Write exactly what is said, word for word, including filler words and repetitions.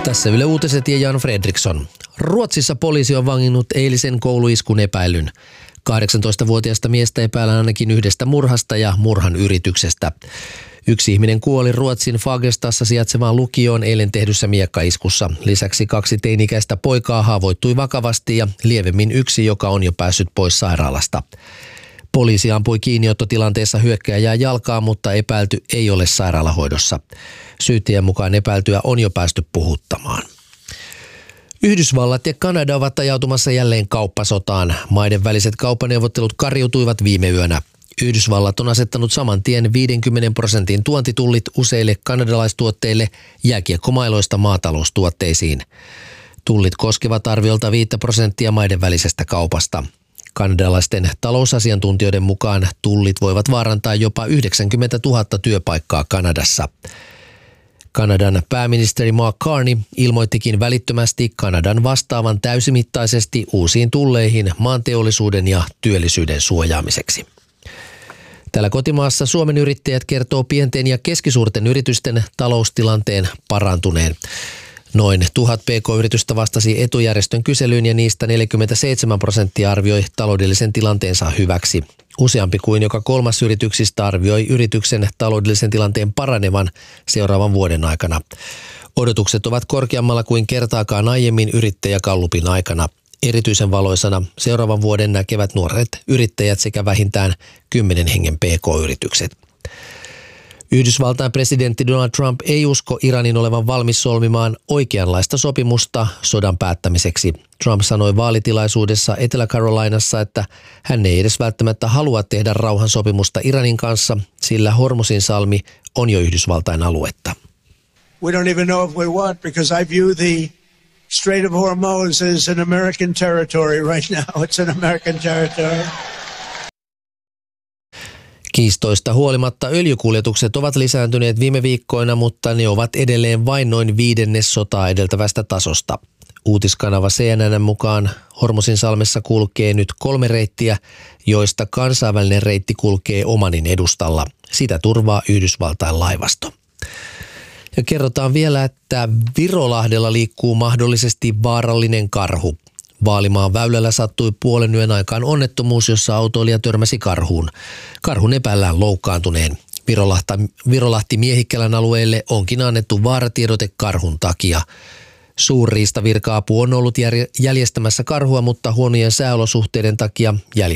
Tässä Yle Uutiset ja Jan Fredriksson. Ruotsissa poliisi on vanginnut eilisen kouluiskun epäilyn. kahdeksantoistavuotiaasta miestä epäillään ainakin yhdestä murhasta ja murhan yrityksestä. Yksi ihminen kuoli Ruotsin Fagerstassa sijaitsevaan lukioon eilen tehdyssä miekkaiskussa. Lisäksi kaksi teini-ikäistä poikaa haavoittui vakavasti ja lievemmin yksi, joka on jo päässyt pois sairaalasta. Poliisi ampui kiinniottotilanteessa hyökkääjää jalkaan, mutta epäilty ei ole sairaalahoidossa. Syyttäjän mukaan epäiltyä on jo päästy puhuttamaan. Yhdysvallat ja Kanada ovat ajautumassa jälleen kauppasotaan. Maiden väliset kauppaneuvottelut kariutuivat viime yönä. Yhdysvallat on asettanut saman tien viidenkymmenen prosentin tuontitullit useille kanadalaistuotteille jääkiekkomailoista maataloustuotteisiin. Tullit koskevat arviolta viittä prosenttia maiden välisestä kaupasta. Kanadalaisten talousasiantuntijoiden mukaan tullit voivat vaarantaa jopa yhdeksänkymmentätuhatta työpaikkaa Kanadassa. Kanadan pääministeri Mark Carney ilmoittikin välittömästi Kanadan vastaavan täysimittaisesti uusiin tulleihin maanteollisuuden ja työllisyyden suojaamiseksi. Täällä kotimaassa Suomen yrittäjät kertoo pienten ja keskisuurten yritysten taloustilanteen parantuneen. Noin tuhat pk-yritystä vastasi etujärjestön kyselyyn ja niistä neljäkymmentäseitsemän prosenttia arvioi taloudellisen tilanteensa hyväksi. Useampi kuin joka kolmas yrityksistä arvioi yrityksen taloudellisen tilanteen paranevan seuraavan vuoden aikana. Odotukset ovat korkeammalla kuin kertaakaan aiemmin yrittäjägallupin aikana. Erityisen valoisana seuraavan vuoden näkevät nuoret yrittäjät sekä vähintään kymmenen hengen pk-yritykset. Yhdysvaltain presidentti Donald Trump ei usko Iranin olevan valmis solmimaan oikeanlaista sopimusta sodan päättämiseksi. Trump sanoi vaalitilaisuudessa Etelä-Carolinassa, että hän ei edes välttämättä halua tehdä rauhansopimusta Iranin kanssa, sillä Hormuzin salmi on jo Yhdysvaltain aluetta. We don't even know if we want, because I view the Strait of Hormuz as an American territory right now. It's an American territory. Kiistoista huolimatta öljykuljetukset ovat lisääntyneet viime viikkoina, mutta ne ovat edelleen vain noin viidennes sotaa edeltävästä tasosta. Uutiskanava C N N mukaan Hormuzin salmessa kulkee nyt kolme reittiä, joista kansainvälinen reitti kulkee Omanin edustalla. Sitä turvaa Yhdysvaltain laivasto. Ja kerrotaan vielä, että Virolahdella liikkuu mahdollisesti vaarallinen karhu. Vaalimaan väylällä sattui puolen yön aikaan onnettomuus, jossa autoilija törmäsi karhuun. Karhun epäillään loukkaantuneen. Virolahti, Virolahti Miehikkälän alueelle onkin annettu vaaratiedote karhun takia. Suurriistavirka-apu on ollut järjestämässä karhua, mutta huonojen sääolosuhteiden takia jäljellä